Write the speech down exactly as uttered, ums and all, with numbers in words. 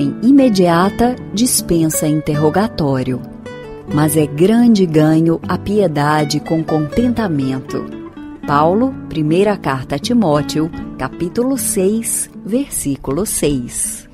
imediata dispensa interrogatório, mas é grande ganho a piedade com contentamento. Paulo, primeira carta a Timóteo, capítulo seis, versículo seis.